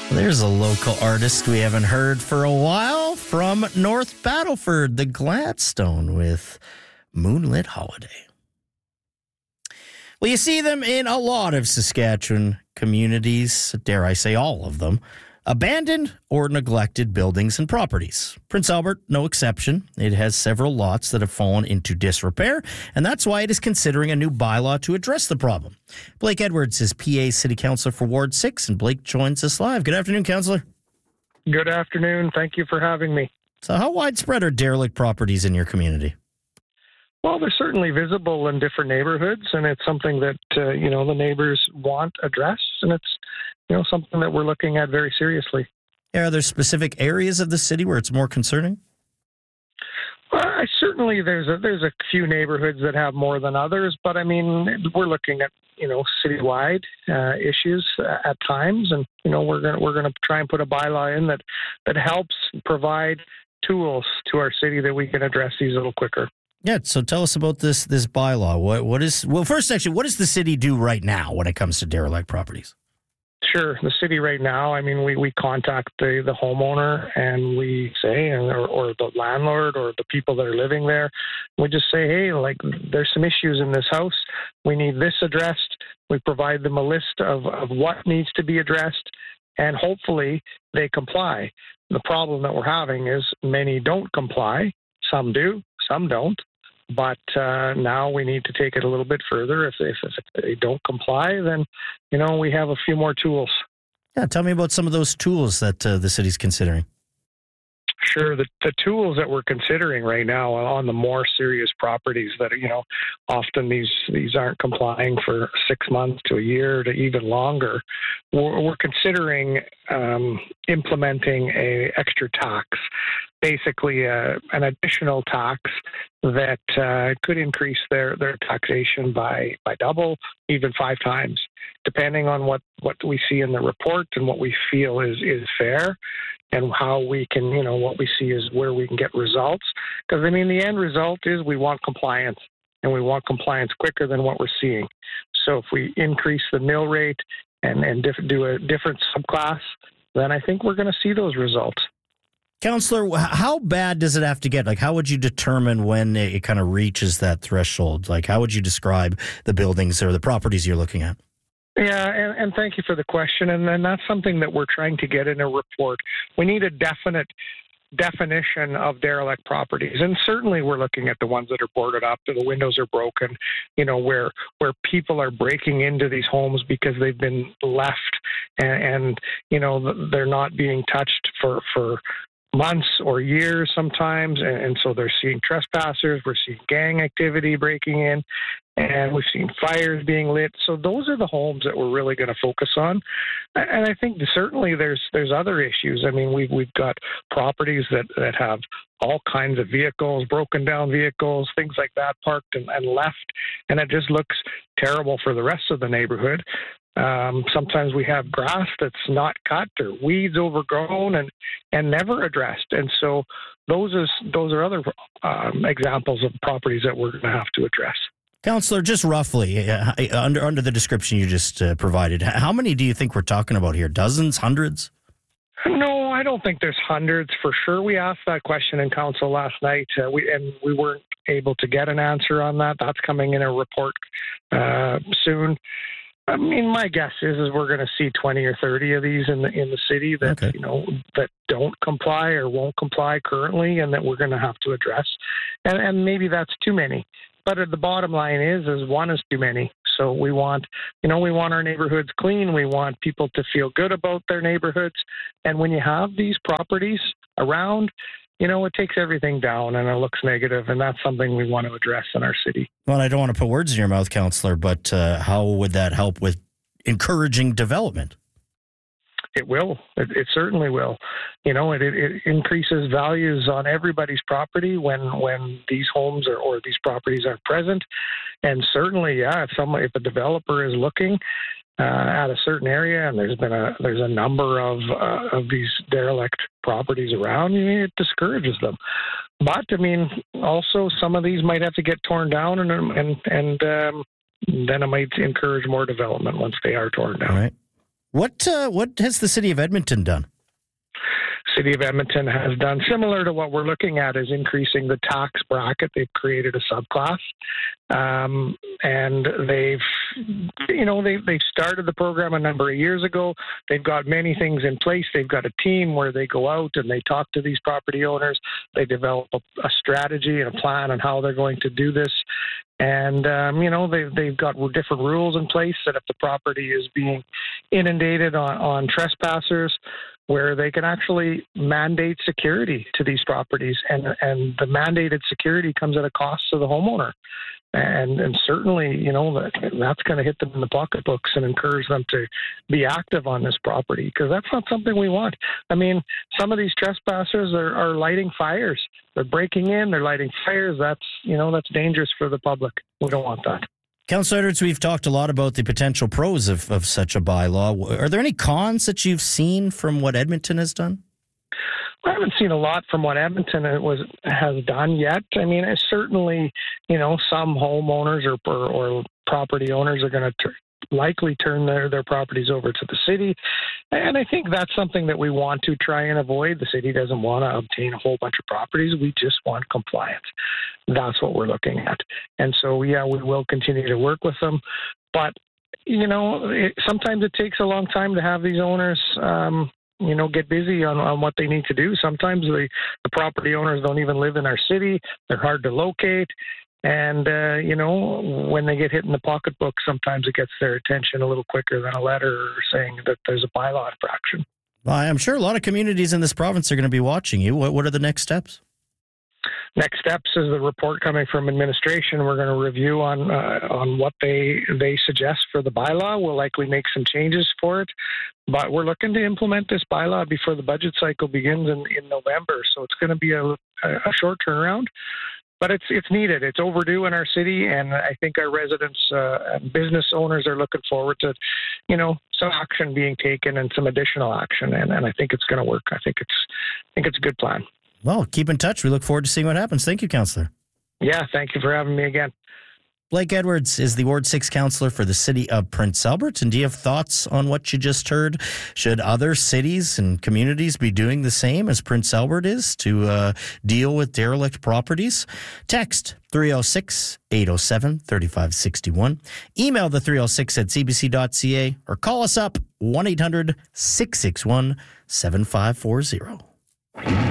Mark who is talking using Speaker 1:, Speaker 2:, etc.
Speaker 1: There's a local artist we haven't heard for a while from North Battleford, the Gladstone with Moonlit Holiday. Well, you see them in a lot of Saskatchewan communities, dare I say all of them, abandoned or neglected buildings and properties. Prince Albert, no exception. It has several lots that have fallen into disrepair, and that's why it is considering a new bylaw to address the problem. Blake Edwards is PA City Councillor for Ward 6, and Blake joins us live. Good afternoon, Councillor.
Speaker 2: Good afternoon. Thank you for having me.
Speaker 1: So how widespread are derelict properties in your community?
Speaker 2: Well, they're certainly visible in different neighborhoods, and it's something that, the neighbors want addressed, and it's, something that we're looking at very seriously.
Speaker 1: Are there specific areas of the city where it's more concerning?
Speaker 2: Certainly there's a few neighborhoods that have more than others, but I mean, we're looking at, citywide issues at times, and, we're going to try and put a bylaw in that helps provide tools to our city that we can address these a little quicker.
Speaker 1: Yeah, so tell us about this bylaw. What does the city do right now when it comes to derelict properties?
Speaker 2: Sure. The city right now, I mean, we contact the homeowner and we say, or the landlord or the people that are living there, we just say, hey, there's some issues in this house. We need this addressed. We provide them a list of what needs to be addressed, and hopefully they comply. The problem that we're having is many don't comply. Some do, some don't. But now we need to take it a little bit further. If they don't comply, then, we have a few more tools.
Speaker 1: Yeah, tell me about some of those tools that the city's considering.
Speaker 2: Sure. The tools that we're considering right now on the more serious properties that, often these aren't complying for 6 months to a year to even longer. We're considering implementing a extra tax, basically an additional tax that could increase their taxation by double, even 5 times, depending on what we see in the report and what we feel is fair. And how we can, what we see is where we can get results. Because, I mean, the end result is we want compliance, and we want compliance quicker than what we're seeing. So if we increase the mill rate and do a different subclass, then I think we're going to see those results.
Speaker 1: Councillor, how bad does it have to get? How would you determine when it kind of reaches that threshold? How would you describe the buildings or the properties you're looking at?
Speaker 2: Yeah, and thank you for the question. And then that's something that we're trying to get in a report. We need a definite definition of derelict properties. And certainly we're looking at the ones that are boarded up, the windows are broken, where people are breaking into these homes because they've been left and they're not being touched for months or years sometimes, and so they're seeing trespassers, we're seeing gang activity breaking in, and we've seen fires being lit. So those are the homes that we're really going to focus on. And I think certainly there's other issues. I mean, we've got properties that have all kinds of vehicles, broken down vehicles, things like that parked and left, and it just looks terrible for the rest of the neighborhood. Sometimes we have grass that's not cut or weeds overgrown and never addressed. And so those are other examples of properties that we're going to have to address.
Speaker 1: Councillor, just roughly, under the description you just provided, how many do you think we're talking about here? Dozens, hundreds?
Speaker 2: No, I don't think there's hundreds for sure. We asked that question in council last night, we weren't able to get an answer on that. That's coming in a report soon. I mean, my guess is we're going to see 20 or 30 of these in the city that that don't comply or won't comply currently, and that we're going to have to address. And maybe that's too many. But the bottom line is one is too many. So we want our neighborhoods clean. We want people to feel good about their neighborhoods. And when you have these properties around, it takes everything down and it looks negative, and that's something we want to address in our city.
Speaker 1: Well, I don't want to put words in your mouth, Councillor, but how would that help with encouraging development?
Speaker 2: It will. It certainly will. It increases values on everybody's property when these homes or these properties aren't present. And certainly, if a developer is looking at a certain area and there's a number of these derelict properties around, it discourages them. But I mean, also some of these might have to get torn down, and then it might encourage more development once they are torn down.
Speaker 1: All right. What has the city of Edmonton done?
Speaker 2: City of Edmonton has done similar to what we're looking at, is increasing the tax bracket. They've created a subclass, and they've started the program a number of years ago. They've got many things in place. They've got a team where they go out and they talk to these property owners. They develop a strategy and a plan on how they're going to do this. And, they've got different rules in place that if the property is being inundated on trespassers, where they can actually mandate security to these properties. And the mandated security comes at a cost to the homeowner. And certainly, that's going to hit them in the pocketbooks and encourage them to be active on this property, because that's not something we want. I mean, some of these trespassers are lighting fires. They're breaking in, they're lighting fires. That's dangerous for the public. We don't want that.
Speaker 1: Councillor Edwards, we've talked a lot about the potential pros of such a bylaw. Are there any cons that you've seen from what Edmonton has done?
Speaker 2: I haven't seen a lot from what Edmonton has done yet. I mean, it's certainly, some homeowners or property owners are going to likely turn their properties over to the city. And I think that's something that we want to try and avoid. The city doesn't want to obtain a whole bunch of properties. We just want compliance. That's what we're looking at. And so, we will continue to work with them. But, sometimes it takes a long time to have these owners get busy on what they need to do. Sometimes the property owners don't even live in our city. They're hard to locate. And, when they get hit in the pocketbook, sometimes it gets their attention a little quicker than a letter saying that there's a bylaw infraction.
Speaker 1: Well, I'm sure a lot of communities in this province are going to be watching you. What are the next steps?
Speaker 2: Next steps is the report coming from administration. We're going to review on what they suggest for the bylaw. We'll likely make some changes for it, but we're looking to implement this bylaw before the budget cycle begins in November. So it's going to be a short turnaround, but it's needed. It's overdue in our city, and I think our residents and business owners are looking forward to, some action being taken and some additional action. And I think it's going to work. I think it's a good plan.
Speaker 1: Well, keep in touch. We look forward to seeing what happens. Thank you, Councillor.
Speaker 2: Yeah, thank you for having me again.
Speaker 1: Blake Edwards is the Ward 6 Councillor for the City of Prince Albert. And do you have thoughts on what you just heard? Should other cities and communities be doing the same as Prince Albert is to deal with derelict properties? Text 306-807-3561. Email the 306@cbc.ca, or call us up 1-800-661-7540.